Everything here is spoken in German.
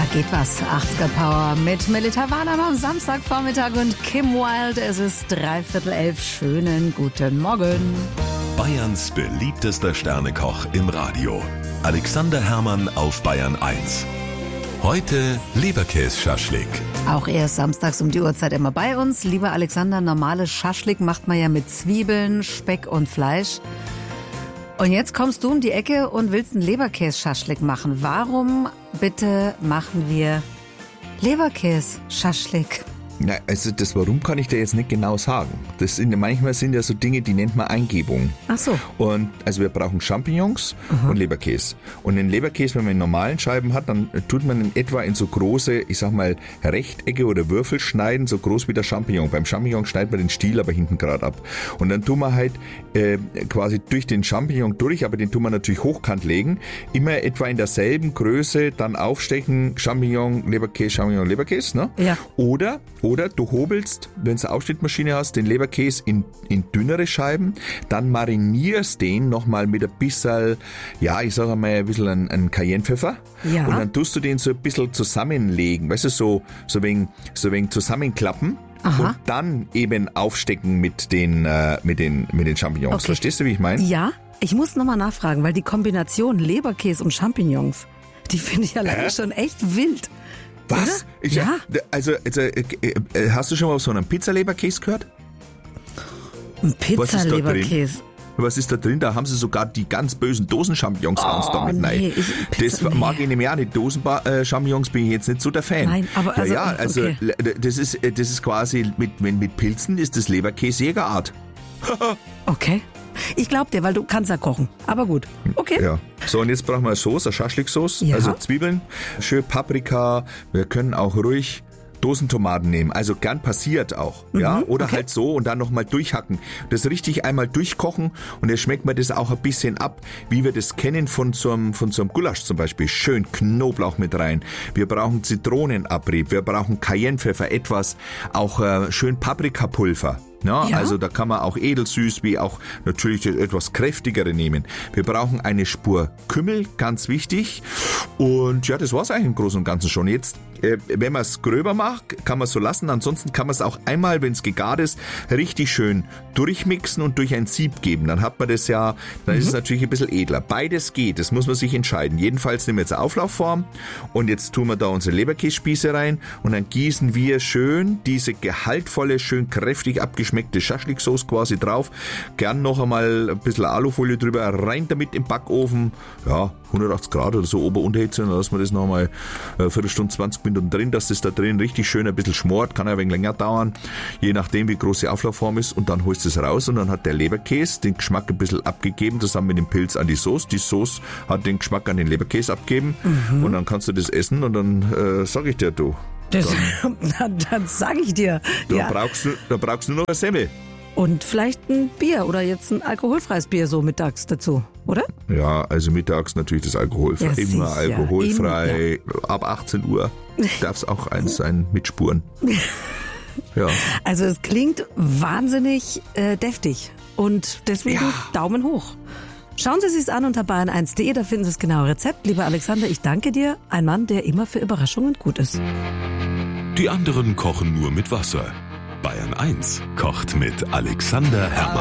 geht was. 80er Power mit Melita Warnam am Samstagvormittag und Kim Wilde. Es ist 11:45. Schönen guten Morgen. Bayerns beliebtester Sternekoch im Radio. Alexander Herrmann auf Bayern 1. Heute Leberkässchaschlik. Auch er ist samstags um die Uhrzeit immer bei uns. Lieber Alexander, normales Schaschlik macht man ja mit Zwiebeln, Speck und Fleisch. Und jetzt kommst du um die Ecke und willst einen Leberkässchaschlik machen. Warum bitte machen wir Leberkässchaschlik? Na, also das Warum kann ich dir jetzt nicht genau sagen. Manchmal sind ja so Dinge, die nennt man Eingebung. Ach so. Und also wir brauchen Champignons und Leberkäse. Und den Leberkäse, wenn man in normalen Scheiben hat, dann tut man ihn etwa in so große, ich sag mal, Rechtecke oder Würfel schneiden, so groß wie der Champignon. Beim Champignon schneidet man den Stiel aber hinten gerade ab. Und dann tun wir halt quasi durch den Champignon durch, aber den tun wir natürlich hochkant legen. Immer etwa in derselben Größe dann aufstechen, Champignon, Leberkäse, ne? Ja. Oder du hobelst, wenn du eine Aufschnittmaschine hast, den Leberkäse in dünnere Scheiben, dann marinierst den nochmal mit ein bisschen, ja, ich sage mal, ein bisschen ein Cayennepfeffer. Ja. Und dann tust du den so ein bisschen zusammenlegen, weißt du, so wegen zusammenklappen. Aha. Und dann eben aufstecken mit den Champignons. Okay. Verstehst du, wie ich meine? Ja, ich muss nochmal nachfragen, weil die Kombination Leberkäse und Champignons, die finde ich alleine schon echt wild. Was? Ja. Also, hast du schon mal so einen Pizzaleberkäse gehört? Ein Was ist da drin? Pizzaleberkäse. Was ist da drin? Da haben sie sogar die ganz bösen Dosen-Champignons damit rein. Mag ich nämlich auch nicht. Dosen-Champignons bin ich jetzt nicht so der Fan. Nein, aber also, okay. Das ist quasi, mit Pilzen ist das Leberkäse Jägerart. Okay. Ich glaub dir, weil du kannst ja kochen. Aber gut. Okay. Ja. So, und jetzt brauchen wir eine Sauce, eine Schaschlik-Sauce. Ja. Also Zwiebeln, schön Paprika. Wir können auch ruhig Dosentomaten nehmen, also gern passiert auch, ja, oder okay. halt so und dann nochmal durchhacken. Das richtig einmal durchkochen und dann schmeckt man das auch ein bisschen ab, wie wir das kennen von so einem Gulasch zum Beispiel. Schön Knoblauch mit rein. Wir brauchen Zitronenabrieb, wir brauchen Cayennepfeffer, etwas, auch schön Paprikapulver. Ja, Ja. Also da kann man auch edelsüß wie auch natürlich das etwas kräftigere nehmen. Wir brauchen eine Spur Kümmel, ganz wichtig. Und ja, das war's eigentlich im Großen und Ganzen schon. Jetzt, wenn man es gröber macht, kann man es so lassen. Ansonsten kann man es auch einmal, wenn es gegart ist, richtig schön durchmixen und durch ein Sieb geben. Dann hat man das ja, dann ist es natürlich ein bisschen edler. Beides geht, das muss man sich entscheiden. Jedenfalls nehmen wir jetzt eine Auflaufform und jetzt tun wir da unsere Leberkässpieße rein und dann gießen wir schön diese gehaltvolle, schön kräftig abgeschmeckte Schaschlik-Sauce quasi drauf. Gern noch einmal ein bisschen Alufolie drüber, rein damit im Backofen. Ja, 180 Grad oder so Ober-Unterhitze, dann lassen wir das nochmal eine Viertelstunde, 20 Minuten drin, dass das da drin richtig schön ein bisschen schmort, kann ja ein wenig länger dauern, je nachdem wie groß die Auflaufform ist und dann holst du es raus und dann hat der Leberkäse den Geschmack ein bisschen abgegeben, zusammen mit dem Pilz an die Sauce. Die Sauce hat den Geschmack an den Leberkäse abgegeben und dann kannst du das essen und dann sag ich dir, du. Dann sag ich dir. Dann brauchst du nur noch eine Semmel. Und vielleicht ein Bier oder jetzt ein alkoholfreies Bier so mittags dazu, oder? Ja, also mittags natürlich das alkoholfrei. Ja, immer sicher. alkoholfrei. Ab 18 Uhr darf es auch eins sein mit Spuren. Ja. Also es klingt wahnsinnig deftig und deswegen Daumen hoch. Schauen Sie es sich an unter bayern1.de, da finden Sie das genaue Rezept. Lieber Alexander, ich danke dir. Ein Mann, der immer für Überraschungen gut ist. Die anderen kochen nur mit Wasser. Bayern 1 kocht mit Alexander Herrmann.